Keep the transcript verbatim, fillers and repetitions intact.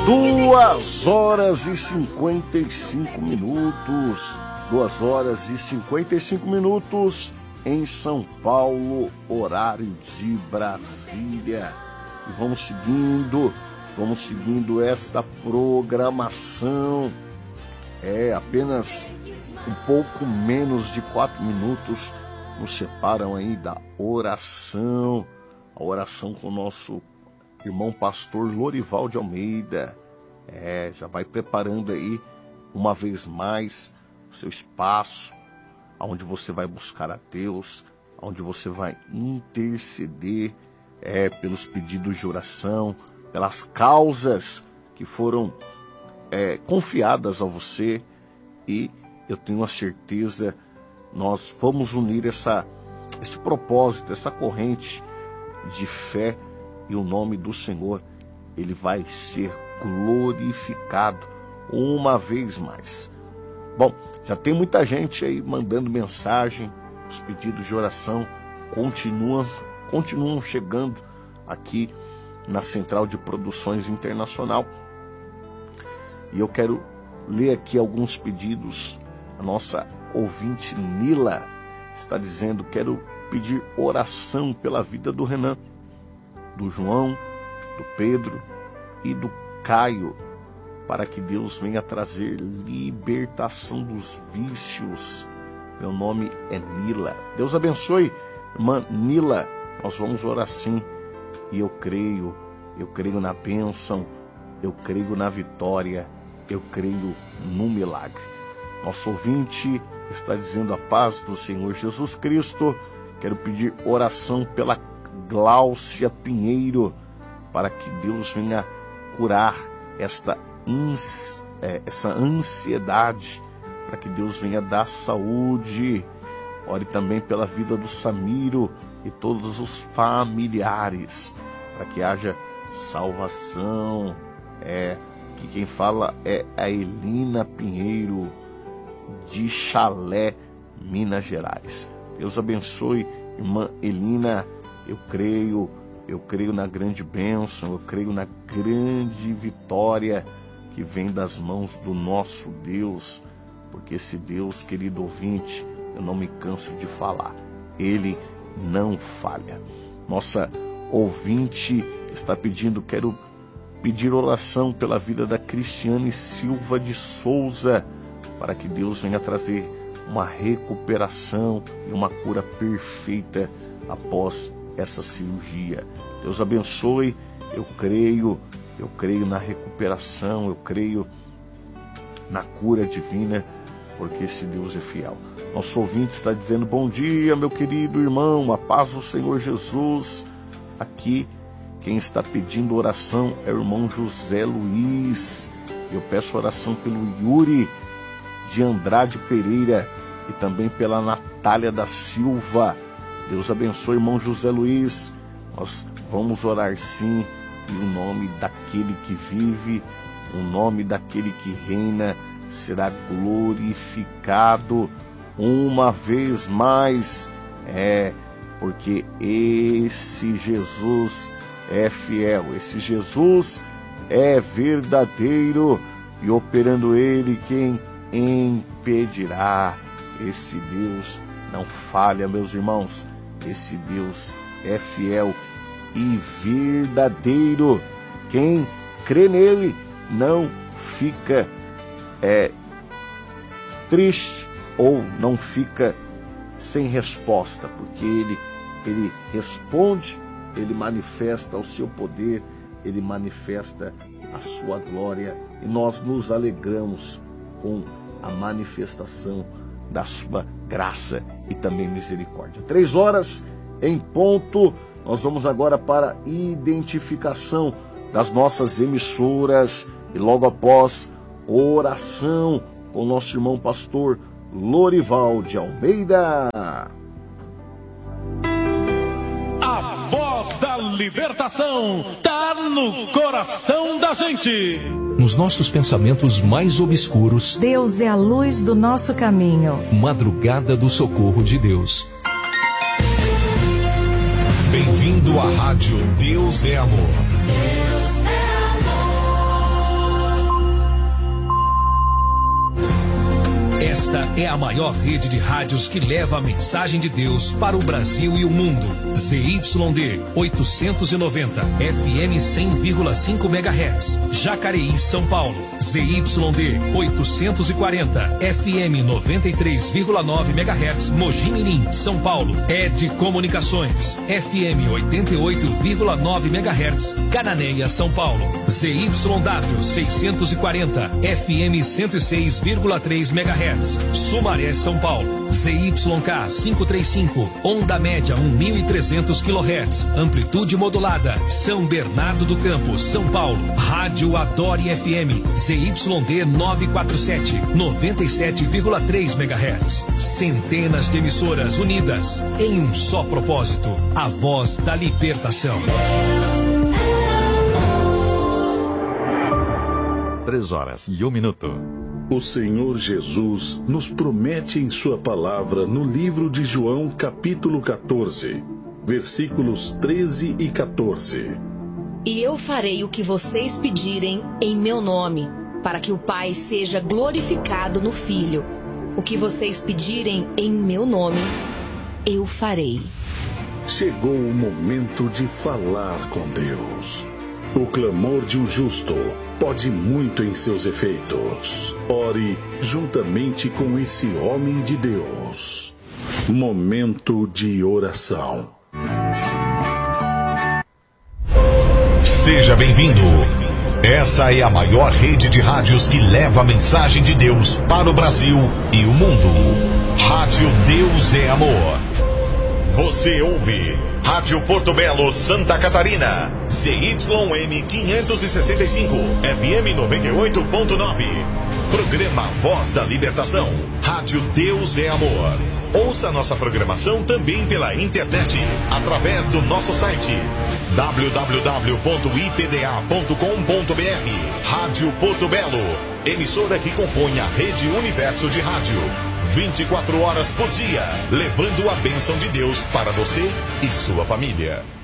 Duas horas e cinquenta e cinco minutos. Duas horas e cinquenta e cinco minutos em São Paulo, horário de Brasília. E vamos seguindo, vamos seguindo esta programação. É apenas um pouco menos de quatro minutos nos separam aí da oração. A oração com o nosso irmão pastor Lorival de Almeida. É, já vai preparando aí uma vez mais o seu espaço, onde você vai buscar a Deus, onde você vai interceder é, pelos pedidos de oração, pelas causas que foram é, confiadas a você. E eu tenho a certeza, nós vamos unir essa, esse propósito, essa corrente de fé, e o nome do Senhor, ele vai ser glorificado uma vez mais. Bom, já tem muita gente aí mandando mensagem, os pedidos de oração continuam, continuam chegando aqui na Central de Produções Internacional. E eu quero ler aqui alguns pedidos. A nossa ouvinte Nila está dizendo: quero pedir oração pela vida do Renan, do João, do Pedro e do Caio, para que Deus venha trazer libertação dos vícios. Meu nome é Nila. Deus abençoe, irmã Nila. Nós vamos orar sim. E eu creio, eu creio na bênção, eu creio na vitória, eu creio no milagre. Nosso ouvinte está dizendo: a paz do Senhor Jesus Cristo. Quero pedir oração pela Gláucia Pinheiro, para que Deus venha curar esta, ins, é, essa ansiedade, para que Deus venha dar saúde. Ore também pela vida do Samiro e todos os familiares, para que haja salvação. É, que quem fala é a Elina Pinheiro, de Chalé, Minas Gerais. Deus abençoe, irmã Elina. Eu creio, eu creio na grande bênção, eu creio na grande vitória que vem das mãos do nosso Deus, porque esse Deus, querido ouvinte, eu não me canso de falar, ele não falha. Nossa ouvinte está pedindo, quero pedir oração pela vida da Cristiane Silva de Souza, para que Deus venha trazer uma recuperação e uma cura perfeita após essa cirurgia. Deus abençoe. Eu creio, eu creio na recuperação, eu creio na cura divina, porque esse Deus é fiel. Nosso ouvinte está dizendo: bom dia, meu querido irmão, a paz do Senhor Jesus. Aqui quem está pedindo oração é o irmão José Luiz. Eu peço oração pelo Yuri de Andrade Pereira e também pela Natália da Silva. Deus abençoe, irmão José Luiz. Nós vamos orar sim, e o nome daquele que vive, o nome daquele que reina será glorificado uma vez mais. É, porque esse Jesus é fiel, esse Jesus é verdadeiro, e operando ele, quem impedirá? Esse Deus não falha, meus irmãos. Esse Deus é fiel e verdadeiro. Quem crê nele não fica é, triste ou não fica sem resposta, porque ele, ele responde, ele manifesta o seu poder, ele manifesta a sua glória, e nós nos alegramos com a manifestação da sua graça e também misericórdia. Três horas em ponto, nós vamos agora para a identificação das nossas emissoras e logo após oração com o nosso irmão pastor Lorival de Almeida. A voz da libertação tá no coração da gente. Nos nossos pensamentos mais obscuros, Deus é a luz do nosso caminho. Madrugada do socorro de Deus. Bem-vindo à rádio Deus é Amor. Deus é amor. Esta é a maior rede de rádios que leva a mensagem de Deus para o Brasil e o mundo. Z Y D oitocentos e noventa, F M cem vírgula cinco megahertz, Jacareí, São Paulo. Z Y D oitocentos e quarenta, F M noventa e três vírgula nove megahertz, Mogi Mirim, São Paulo. Ed Comunicações, F M oitenta e oito vírgula nove megahertz, Cananéia, São Paulo. Z Y W seiscentos e quarenta, F M cento e seis vírgula três megahertz, Sumaré, São Paulo. Z Y K quinhentos e trinta e cinco, onda média mil e trezentos quilohertz, amplitude modulada, São Bernardo do Campo, São Paulo. Rádio Adore F M, Z Y D novecentos e quarenta e sete, noventa e sete vírgula três megahertz. Centenas de emissoras unidas em um só propósito, a voz da libertação. Três horas e um minuto. O Senhor Jesus nos promete em sua palavra no livro de João, capítulo quatorze, versículos treze e quatorze. E eu farei o que vocês pedirem em meu nome, para que o Pai seja glorificado no Filho. O que vocês pedirem em meu nome, eu farei. Chegou o momento de falar com Deus. O clamor de um justo pode muito em seus efeitos. Ore juntamente com esse homem de Deus. Momento de oração. Seja bem-vindo. Essa é a maior rede de rádios que leva a mensagem de Deus para o Brasil e o mundo. Rádio Deus é Amor. Você ouve Rádio Porto Belo, Santa Catarina, Z Y M quinhentos e sessenta e cinco, F M noventa e oito ponto nove. Programa Voz da Libertação, Rádio Deus é Amor. Ouça nossa programação também pela internet, através do nosso site w w w ponto i p d a ponto com ponto b r. Rádio Porto Belo, emissora que compõe a Rede Universo de Rádio. vinte e quatro horas por dia, levando a bênção de Deus para você e sua família.